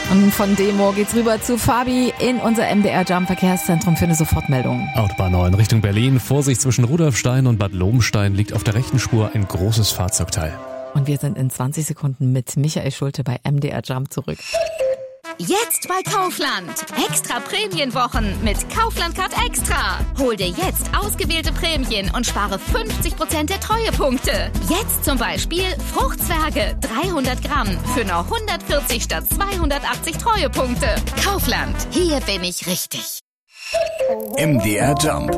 Und von Demo geht's rüber zu Fabi in unser MDR Jump Verkehrszentrum für eine Sofortmeldung. Autobahn 9 Richtung Berlin. Vorsicht, zwischen Rudolfstein und Bad Lobenstein liegt auf der rechten Spur ein großes Fahrzeugteil. Und wir sind in 20 Sekunden mit Michael Schulte bei MDR Jump zurück. Jetzt bei Kaufland. Extra Prämienwochen mit Kaufland Card Extra. Hol dir jetzt ausgewählte Prämien und spare 50% der Treuepunkte. Jetzt zum Beispiel Fruchtzwerge 300 Gramm für nur 140 statt 280 Treuepunkte. Kaufland. Hier bin ich richtig. MDR Jump.